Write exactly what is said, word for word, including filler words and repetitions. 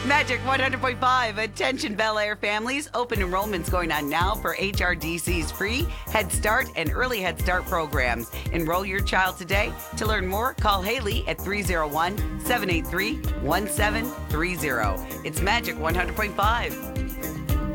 Magic one hundred point five. Attention, Bel Air families. Open enrollment's going on now for H R D C's free Head Start and Early Head Start programs. Enroll your child today. To learn more, call Haley at three oh one, seven eight three, one seven three oh. It's Magic one hundred point five.